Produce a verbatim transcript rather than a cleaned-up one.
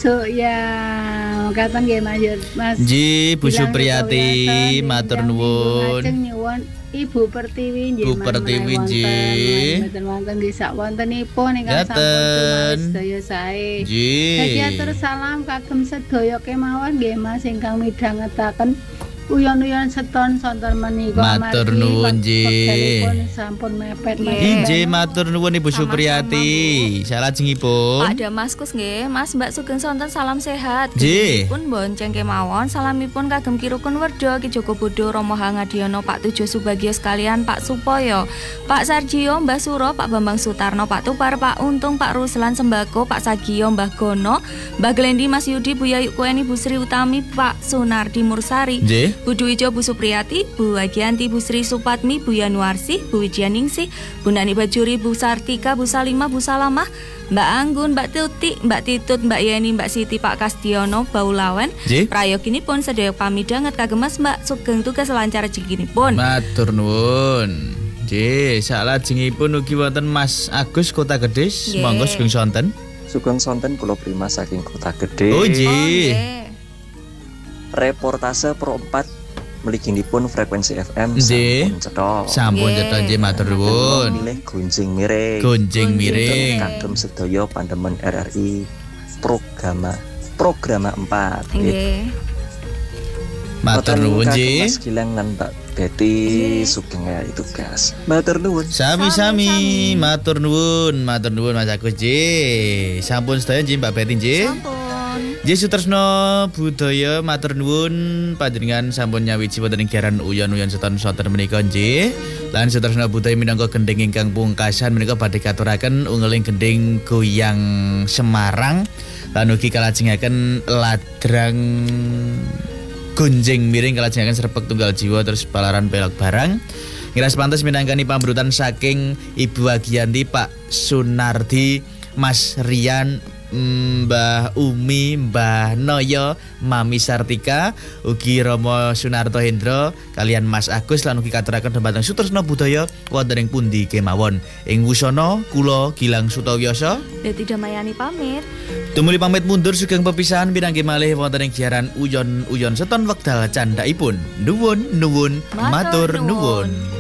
besok ya. Kapan nggih Mas Mas? Nggih, Bu Supriyati, matur nuwun. Lajeng nyuwun Ibu Pertiwi nggih. Bu Pertiwi nggih. Mboten wonten nggih sak wontenipun ingkang sampun tumaris sedaya sae. Nggih. Dadi atur salam kagem sedaya kemawon nggih Mas ingkang midhangetaken uyon-uyon seton sonten menika. Matur nuwun nggih. Sampun mepet nggih, matur nuwun Ibu Supriyati. Salajengipun Pak Damaskus nggih, Mas Mbak Sugeng sonten salam sehat. Nggih. Pun bonceng kemawon salamipun kagem Kirukun Werda Ki Joko Bodo Romo Hangadiono Pak Tujo Subagio sekalian Pak Supoyo, Pak Sarjio, Mbah Suro, Pak Bambang Sutarno, Pak Tupar, Pak Untung, Pak Ruslan Sembako, Pak Sagio, Mbah Gono, Mbah Glendi, Mas Yudi, Bu Yayu Kueni, Bu Sri Utami, Pak Sunardi Mursari. Nggih. Bu Dwijo, Bu Supriyati, Bu Agianti, Bu Sri Supatmi, Bu Yanuarsi, Bu Wijianingsih, Bu Nani Bajuri, Bu Sartika, Bu Salimah, Bu Salamah, Mbak Anggun, Mbak Tuti, Mbak Titut, Mbak Yeni, Mbak Siti, Pak Kastiono, Baulawen. Prayoginipun sedaya pamidhanget kagem Mas Mbak Sugeng tugas lancar rezekinipun. Matur nuwun. Nggih, salajengipun ugi wonten Mas Agus Kota Gede. Monggo sugeng sonten. Sugeng sonten kula Primas saking Kota Gede. Oh nggih. Reportase Pro empat mliginipun frekuensi F M nggih. sampun cetha. Sampun cetha nggih, matur nuwun. Milih gunjing miring. Gunjing miring. Kagem sedaya pandemen R R I programa programa empat. Nggih. Matur nuwun nggih. Mas Gilang lan Mbak Betty sugeng ngayai tugas. Matur nuwun. Sami-sami, matur nuwun, matur nuwun Mas Agus nggih. Sampun sedaya nggih Mbak Betty nggih. Sampun. Nggih Sutresna budaya matur nuwun panjenengan sampun nyawiji wonten ing giaran uyon-uyon seton sonten menika nggih. Lan Sutresna budaya minangka gending ingkang pungkasan menika badhe katuraken unggeling gending goyang Semarang lan ugi kalajengaken ladrang gunjing miring kalajengaken serpek tunggal jiwa terus balaran pelok barang. Ngiras pantes minangkani pambrutan saking Ibu Agianti, Pak Sunardi, Mas Rian, Mbah Umi, Mbah Noyo, Mami Sartika, ugi Romo Sunarto Hendro kalian Mas Agus lan ugi katuraken dhumateng Sutresna budaya wonten ing pundi kemawon. Ing wusana kula Gilang Sutawiyasa Dadi Damayani pamit. tumuli pamit mundur sugeng pepisahan pinanggih malih wonten ing giaran uyon-uyon seton wekdal candhaipun. Nuwun nuwun matur nuwun.